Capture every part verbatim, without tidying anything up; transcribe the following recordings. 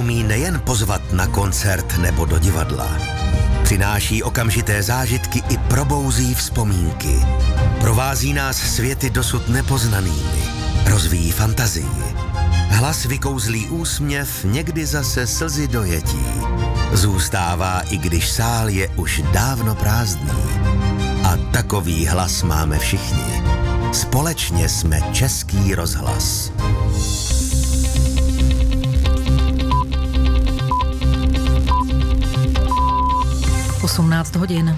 umí nejen pozvat na koncert nebo do divadla. Přináší okamžité zážitky i probouzí vzpomínky. Provází nás světy dosud nepoznanými. Rozvíjí fantazii. Hlas vykouzlí úsměv, někdy zase slzy dojetí. Zůstává, i když sál je už dávno prázdný. A takový hlas máme všichni. Společně jsme Český rozhlas. osmnáct hodin.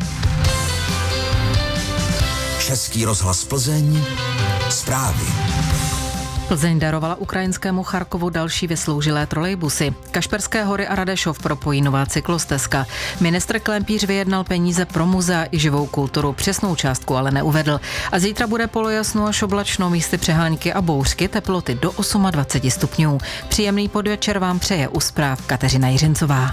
Český rozhlas Plzeň. Zprávy. Plzeň darovala ukrajinskému Charkovu další vysloužilé trolejbusy. Kašperské Hory a Radešov propojí nová cyklostezka. Ministr Klempíř vyjednal peníze pro muzea i živou kulturu. Přesnou částku ale neuvedl. A zítra bude polojasno až oblačno, místy přehánky a bouřky, teploty do dvacet osm stupňů. Příjemný podvečer vám přeje u zpráv Kateřina Jiřincová.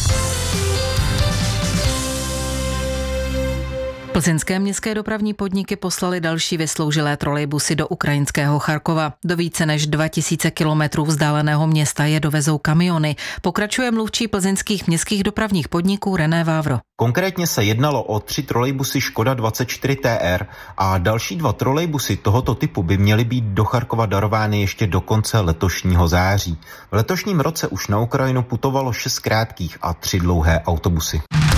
Plzeňské městské dopravní podniky poslaly další vysloužilé trolejbusy do ukrajinského Charkova. Do více než dva tisíce kilometrů vzdáleného města je dovezou kamiony. Pokračuje mluvčí plzeňských městských dopravních podniků René Vávro. Konkrétně se jednalo o tři trolejbusy Škoda dvacet čtyři T R a další dva trolejbusy tohoto typu by měly být do Charkova darovány ještě do konce letošního září. V letošním roce už na Ukrajinu putovalo šest krátkých a tři dlouhé autobusy.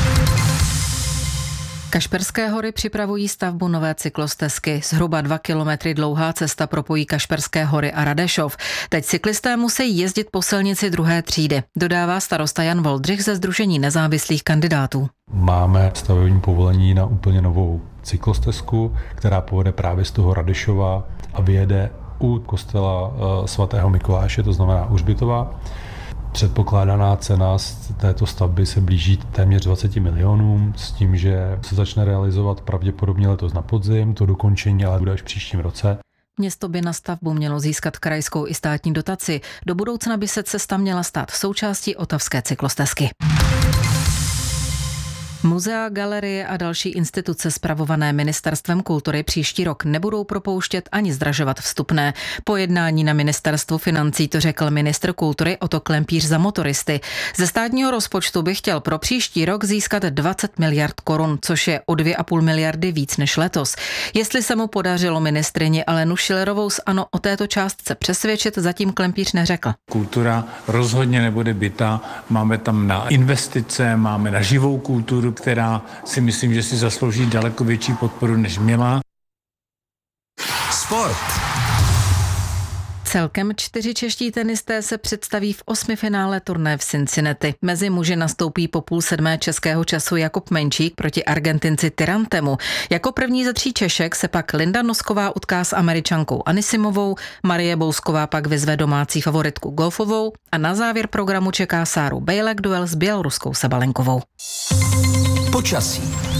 Kašperské Hory připravují stavbu nové cyklostezky. Zhruba dva kilometry dlouhá cesta propojí Kašperské Hory a Radešov. Teď cyklisté musí jezdit po silnici druhé třídy, dodává starosta Jan Voldřich ze Sdružení nezávislých kandidátů. Máme stavební povolení na úplně novou cyklostezku, která povede právě z toho Radešova a vyjede u kostela svatého Mikuláše, to znamená u Hřbitova. Předpokládaná cena z této stavby se blíží téměř dvaceti milionům, s tím, že se začne realizovat pravděpodobně letos na podzim, to dokončení ale bude až v příštím roce. Město by na stavbu mělo získat krajskou i státní dotaci. Do budoucna by se cesta měla stát součástí otavské cyklostezky. Muzea, galerie a další instituce spravované Ministerstvem kultury příští rok nebudou propouštět ani zdražovat vstupné. Po jednání na Ministerstvu financí to řekl ministr kultury Otto Klempíř za motoristy. Ze státního rozpočtu by chtěl pro příští rok získat dvacet miliard korun, což je o dvě a půl miliardy víc než letos. Jestli se mu podařilo ministryni Alenu Schillerovou z ANO o této částce přesvědčit, zatím Klempíř neřekl. Kultura rozhodně nebude bita. Máme tam na investice, máme na živou kulturu, která si myslím, že si zaslouží daleko větší podporu, než měla. Sport. Celkem čtyři čeští tenisté se představí v osmifinále turné v Cincinnati. Mezi muži nastoupí po půl sedmé českého času Jakub Menčík proti Argentinci Tirantemu. Jako první ze tří Češek se pak Linda Nosková utká s Američankou Anisimovou, Marie Bousková pak vyzve domácí favoritku Golfovou a na závěr programu čeká Sáru Bejlek duel s běloruskou Sabalenkovou. Počasí.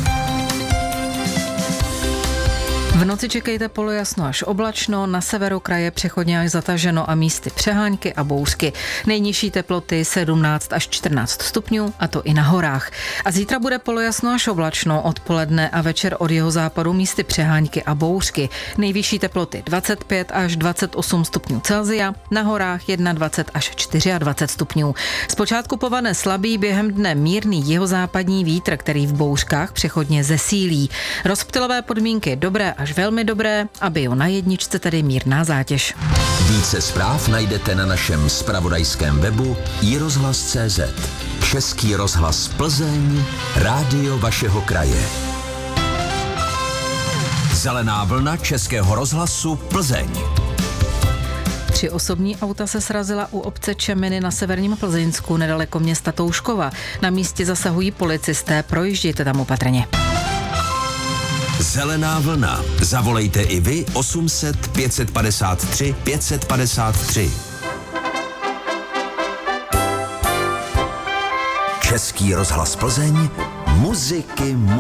V noci čekejte polojasno až oblačno, na severu kraje přechodně až zataženo a místy přehánky a bouřky. Nejnižší teploty sedmnáct až čtrnáct stupňů, a to i na horách. A zítra bude polojasno až oblačno, odpoledne a večer od jihozápadu místy přehánky a bouřky. Nejvyšší teploty dvacet pět až dvacet osm stupňů Celsia, na horách dvacet jedna až dvacet čtyři stupňů. Zpočátku povane slabý, během dne mírný jihozápadní vítr, který v bouřkách přechodně zesílí. Rozptylové podmínky dobré až velmi dobré a bio na jedničce tedy mírná zátěž. Více zpráv najdete na našem zpravodajském webu i rozhlas tečka cé zet. Český rozhlas Plzeň, rádio vašeho kraje. Zelená vlna Českého rozhlasu Plzeň. Tři osobní auta se srazila u obce Čeminy na severním Plzeňsku nedaleko města Touškova. Na místě zasahují policisté, projíždějte tam opatrně. Zelená vlna. Zavolejte i vy osm set pět set padesát tři pět set padesát tři. Český rozhlas Plzeň. Muziky